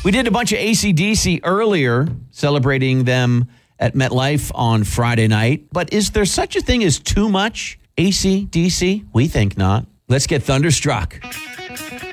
We did a bunch of AC/DC earlier, celebrating them at MetLife on Friday night. But is there such a thing as too much AC/DC? We think not. Let's get thunderstruck.